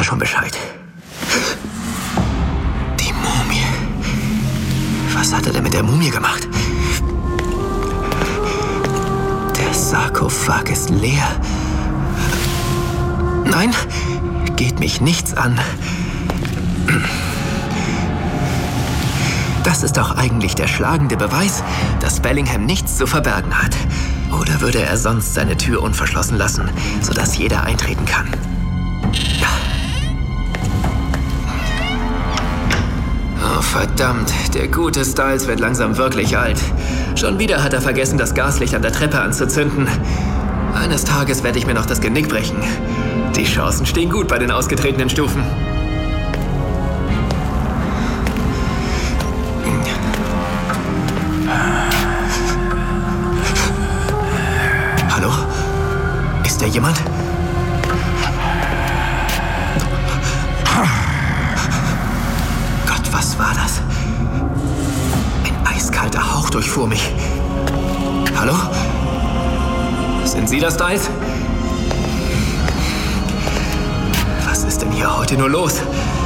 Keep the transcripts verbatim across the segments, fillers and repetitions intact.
wusste schon Bescheid. Die Mumie. Was hat er denn mit der Mumie gemacht? Der Sarkophag ist leer. Nein, geht mich nichts an. Das ist doch eigentlich der schlagende Beweis, dass Bellingham nichts zu verbergen hat. Oder würde er sonst seine Tür unverschlossen lassen, sodass jeder eintreten kann? Ja. Oh, verdammt. Der gute Styles wird langsam wirklich alt. Schon wieder hat er vergessen, das Gaslicht an der Treppe anzuzünden. Eines Tages werde ich mir noch das Genick brechen. Die Chancen stehen gut bei den ausgetretenen Stufen. Hallo? Ist da jemand? Gott, was war das? Ein eiskalter Hauch durchfuhr mich. Hallo? Sind Sie das, Styles? Was ist denn hier heute nur los?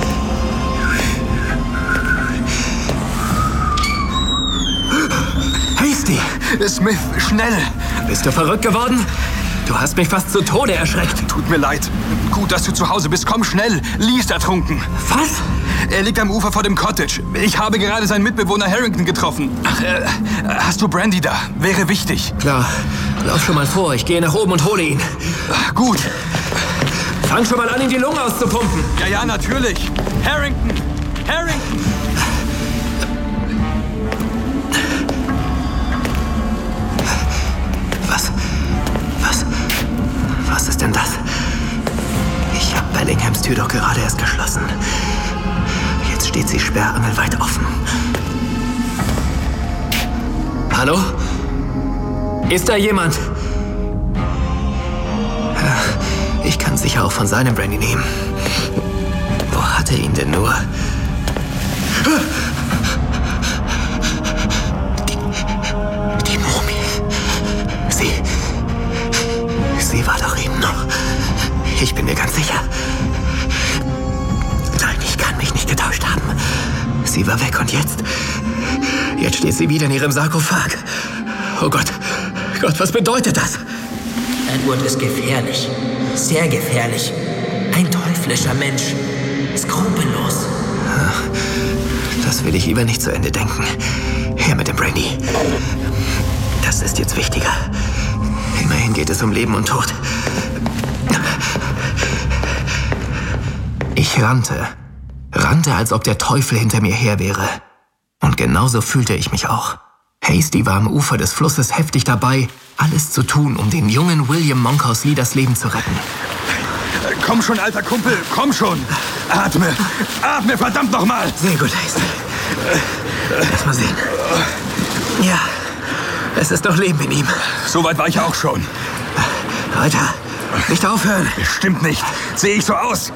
Hasty! Smith, schnell! Bist du verrückt geworden? Du hast mich fast zu Tode erschreckt. Tut mir leid. Gut, dass du zu Hause bist. Komm schnell. Lee ist ertrunken. Was? Er liegt am Ufer vor dem Cottage. Ich habe gerade seinen Mitbewohner Harrington getroffen. Ach, äh, hast du Brandy da? Wäre wichtig. Klar. Lauf schon mal vor. Ich gehe nach oben und hole ihn. Gut. Fang schon mal an, ihm die Lunge auszupumpen. Ja, ja, natürlich. Harrington! Harrington! Was? Was? Was ist denn das? Ich habe Bellinghams Tür doch gerade erst geschlossen. Jetzt steht sie sperrangelweit offen. Hallo? Ist da jemand? Ich kann sicher auch von seinem Brandy nehmen. Wo hat er ihn denn nur? Die, die Mumie. Sie... Sie war doch eben noch. Ich bin mir ganz sicher. Nein, ich kann mich nicht getäuscht haben. Sie war weg und jetzt... Jetzt steht sie wieder in ihrem Sarkophag. Oh Gott. Gott, was bedeutet das? Edward ist gefährlich. Sehr gefährlich. Ein teuflischer Mensch. Skrupellos. Das will ich lieber nicht zu Ende denken. Her mit dem Brandy. Das ist jetzt wichtiger. Immerhin geht es um Leben und Tod. Ich rannte. Rannte, als ob der Teufel hinter mir her wäre. Und genauso fühlte ich mich auch. Hasty war am Ufer des Flusses heftig dabei, alles zu tun, um den jungen William Monkhouse Lee das Leben zu retten. Komm schon, alter Kumpel, komm schon. Atme, atme, verdammt nochmal. Sehr gut, Hasty. Lass mal sehen. Ja, es ist noch Leben in ihm. So weit war ich auch schon. Weiter, nicht aufhören. Stimmt nicht. Sehe ich so aus?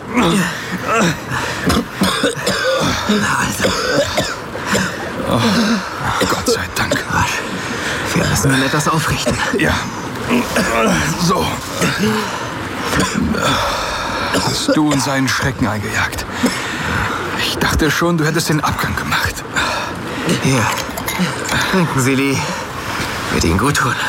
Na also. Oh, Gott sei Dank. Rasch. Wir müssen ihn etwas aufrichten. Ja. So. Hast du uns einen Schrecken eingejagt? Ich dachte schon, du hättest den Abgang gemacht. Hier. Trinken Sie, Lee. Wird Ihnen gut tun.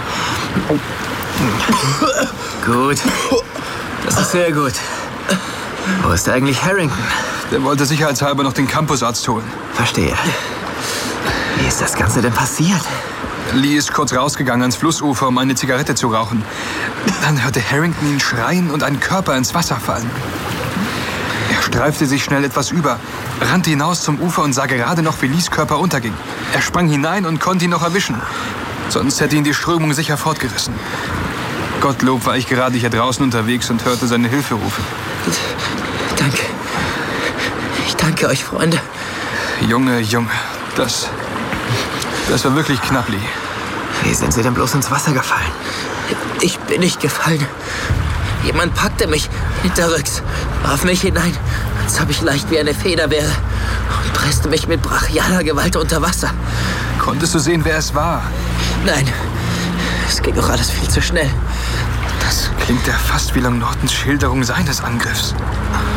Gut. Das ist sehr gut. Wo ist eigentlich Harrington? Der wollte sicherheitshalber noch den Campusarzt holen. Verstehe. Wie ist das Ganze denn passiert? Lee ist kurz rausgegangen ans Flussufer, um eine Zigarette zu rauchen. Dann hörte Harrington ihn schreien und einen Körper ins Wasser fallen. Er streifte sich schnell etwas über, rannte hinaus zum Ufer und sah gerade noch, wie Lees Körper unterging. Er sprang hinein und konnte ihn noch erwischen. Sonst hätte ihn die Strömung sicher fortgerissen. Gottlob war ich gerade hier draußen unterwegs und hörte seine Hilferufe. Danke. Ich danke euch, Freunde. Junge, Junge, das... Das war wirklich knapp, Lee. Wie sind Sie denn bloß ins Wasser gefallen? Ich bin nicht gefallen. Jemand packte mich hinterrücks, warf mich hinein, als ob ich leicht wie eine Feder wäre, und presste mich mit brachialer Gewalt unter Wasser. Konntest du sehen, wer es war? Nein, es ging doch alles viel zu schnell. Das klingt ja fast wie Long Nortons Schilderung seines Angriffs.